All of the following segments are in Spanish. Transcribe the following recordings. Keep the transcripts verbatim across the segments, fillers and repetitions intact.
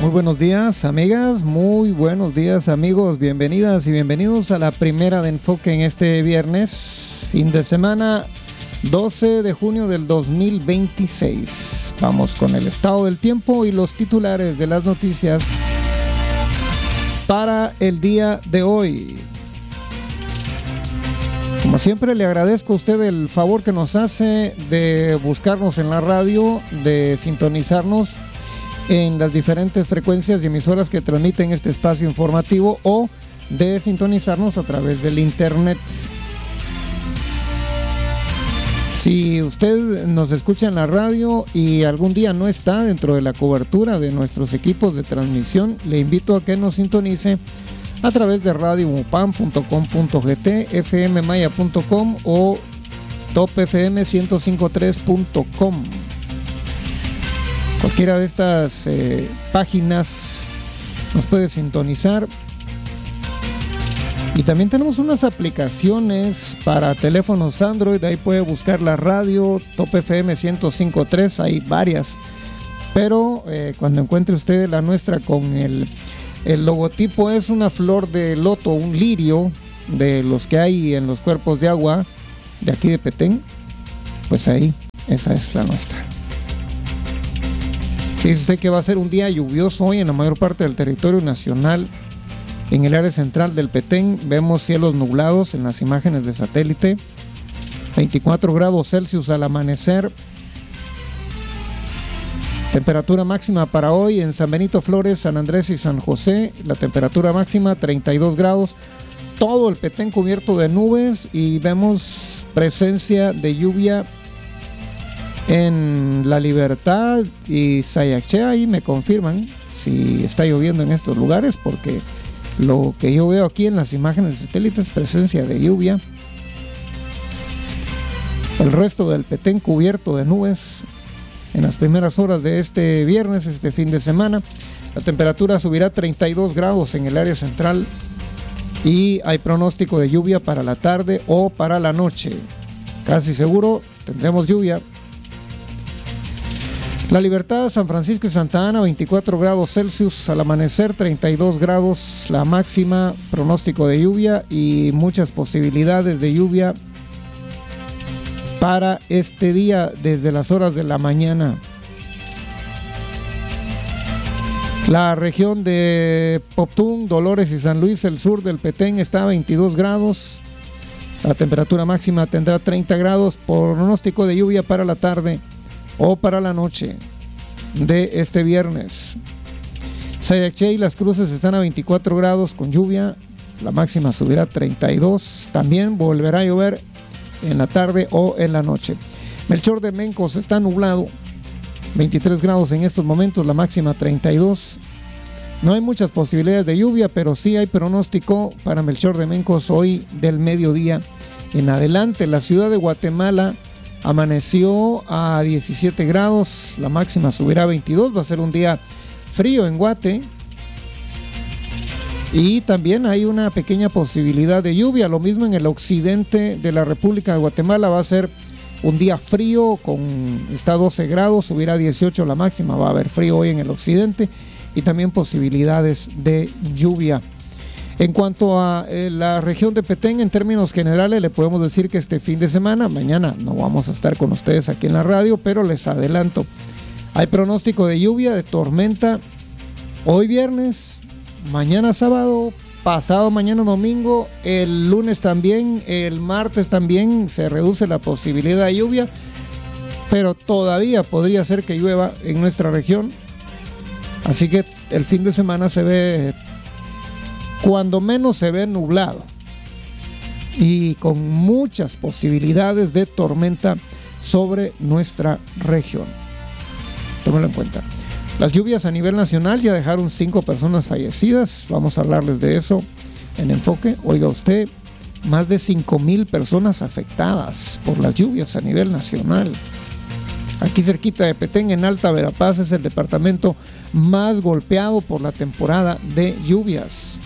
Muy buenos días, amigas, muy buenos días, amigos, bienvenidas y bienvenidos a la primera de Enfoque en este viernes, fin de semana, doce de junio del dos mil veintiséis. Vamos con el estado del tiempo y los titulares de las noticias para el día de hoy. Como siempre, le agradezco a usted el favor que nos hace de buscarnos en la radio, de sintonizarnos en las diferentes frecuencias y emisoras que transmiten este espacio informativo o de sintonizarnos a través del internet. Si usted nos escucha en la radio y algún día no está dentro de la cobertura de nuestros equipos de transmisión, le invito a que nos sintonice a través de radio mupan punto com punto gt, f m maya punto com o top f m ciento cincuenta y tres punto com. Cualquiera de estas eh, páginas nos puede sintonizar. Y también tenemos unas aplicaciones para teléfonos Android. Ahí puede buscar la radio Top F M ciento cincuenta y tres. Hay varias. Pero eh, cuando encuentre usted la nuestra con el, el logotipo, es una flor de loto, un lirio de los que hay en los cuerpos de agua de aquí de Petén. Pues ahí, esa es la nuestra. Dice usted que va a ser un día lluvioso hoy en la mayor parte del territorio nacional. En el área central del Petén vemos cielos nublados en las imágenes de satélite. veinticuatro grados Celsius al amanecer. Temperatura máxima para hoy en San Benito, Flores, San Andrés y San José. La temperatura máxima treinta y dos grados. Todo el Petén cubierto de nubes y vemos presencia de lluvia en La Libertad y Sayacché. Ahí me confirman si está lloviendo en estos lugares, porque lo que yo veo aquí en las imágenes de satélite es presencia de lluvia. El resto del Petén cubierto de nubes en las primeras horas de este viernes, este fin de semana. La temperatura subirá a treinta y dos grados en el área central y hay pronóstico de lluvia para la tarde o para la noche. Casi seguro tendremos lluvia. La Libertad, San Francisco y Santa Ana, veinticuatro grados Celsius al amanecer, treinta y dos grados la máxima, pronóstico de lluvia y muchas posibilidades de lluvia para este día desde las horas de la mañana. La región de Poptún, Dolores y San Luis, el sur del Petén, está a veintidós grados. La temperatura máxima tendrá treinta grados, pronóstico de lluvia para la tarde o para la noche de este viernes. Sayacché y Las Cruces están a veinticuatro grados con lluvia, la máxima subirá a treinta y dos, también volverá a llover en la tarde o en la noche. Melchor de Mencos está nublado, veintitrés grados en estos momentos, la máxima treinta y dos. No hay muchas posibilidades de lluvia, pero sí hay pronóstico para Melchor de Mencos hoy del mediodía en adelante. La ciudad de Guatemala amaneció a diecisiete grados, la máxima subirá a veintidós, va a ser un día frío en Guate. Y también hay una pequeña posibilidad de lluvia, lo mismo en el occidente de la República de Guatemala, va a ser un día frío, con, está a doce grados, subirá a dieciocho la máxima, va a haber frío hoy en el occidente y también posibilidades de lluvia. En cuanto a eh, la región de Petén, en términos generales, le podemos decir que este fin de semana, mañana no vamos a estar con ustedes aquí en la radio, pero les adelanto, hay pronóstico de lluvia, de tormenta, hoy viernes, mañana sábado, pasado mañana domingo, el lunes también, el martes también se reduce la posibilidad de lluvia, pero todavía podría ser que llueva en nuestra región, así que el fin de semana se ve, cuando menos se ve nublado y con muchas posibilidades de tormenta sobre nuestra región. Tómenlo en cuenta. Las lluvias a nivel nacional ya dejaron cinco personas fallecidas. Vamos a hablarles de eso en Enfoque. Oiga usted, más de cinco mil personas afectadas por las lluvias a nivel nacional. Aquí cerquita de Petén, en Alta Verapaz, es el departamento más golpeado por la temporada de lluvias.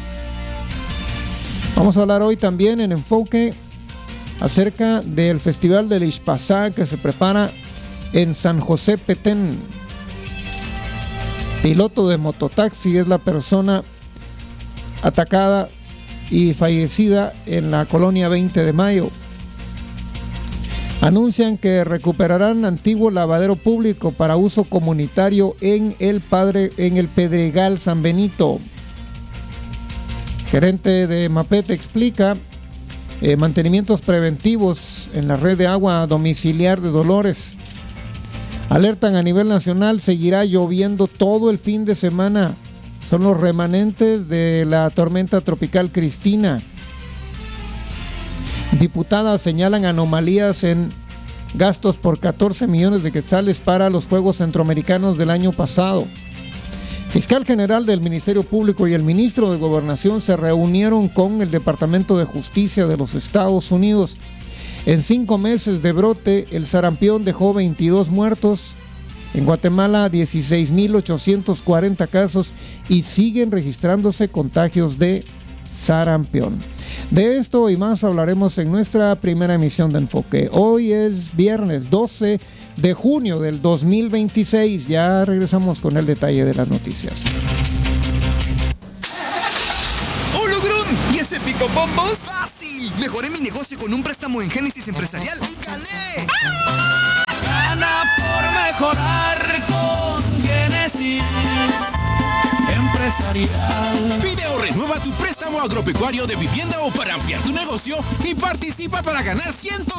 Vamos a hablar hoy también en Enfoque acerca del Festival del Ixpazá que se prepara en San José Petén. piloto de mototaxi, es la persona atacada y fallecida en la colonia veinte de mayo. Anuncian que recuperarán antiguo lavadero público para uso comunitario en el, Padre, en el Pedregal San Benito. Gerente de Mapete explica eh, mantenimientos preventivos en la red de agua domiciliar de Dolores. Alertan a nivel nacional, seguirá lloviendo todo el fin de semana. Son los remanentes de la tormenta tropical Cristina. Diputadas señalan anomalías en gastos por catorce millones de quetzales para los Juegos Centroamericanos del año pasado. Fiscal General del Ministerio Público y el Ministro de Gobernación se reunieron con el Departamento de Justicia de los Estados Unidos. En cinco meses de brote, el sarampión dejó veintidós muertos. En Guatemala, dieciséis mil ochocientos cuarenta casos y siguen registrándose contagios de sarampión. De esto y más hablaremos en nuestra primera emisión de Enfoque. Hoy es viernes doce de junio del dos mil veintiséis. Ya regresamos con el detalle de las noticias. ¡Hola, Grun! ¿Y ese picobombos? ¡Fácil! Mejoré mi negocio con un préstamo en Génesis Empresarial y gané. ¡Ah! Gana por mejorar con Génesis Empresarial. Pide o renueva tu préstamo agropecuario de vivienda o para ampliar tu negocio y participa para ganar cientos